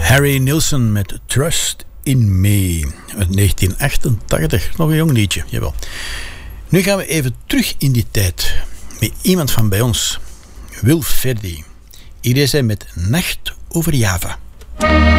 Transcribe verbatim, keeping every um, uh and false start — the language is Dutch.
Harry Nilsson met Trust in Me uit negentien achtentachtig. Nog een jong liedje, jawel. Nu gaan we even terug in die tijd met iemand van bij ons, Wil Verdi. Hier is hij met Nacht over Java.